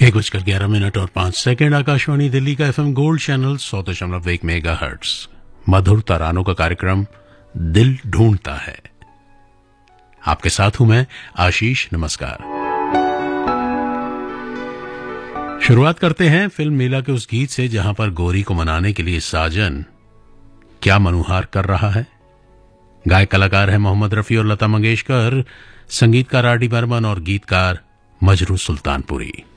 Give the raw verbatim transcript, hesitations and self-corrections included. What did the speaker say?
एक बजकर ग्यारह मिनट और पांच सेकेंड। आकाशवाणी दिल्ली का एफएम गोल्ड चैनल सौ दशमलव एक मेगा हर्ट्स मधुर तरानों का कार्यक्रम दिल ढूंढता है। आपके साथ हूं मैं आशीष। नमस्कार। शुरुआत करते हैं फिल्म मेला के उस गीत से जहां पर गोरी को मनाने के लिए साजन क्या मनुहार कर रहा है। गायक कलाकार है मोहम्मद रफी और लता मंगेशकर, संगीतकार आर डी बर्मन और गीतकार मजरू सुल्तानपुरी।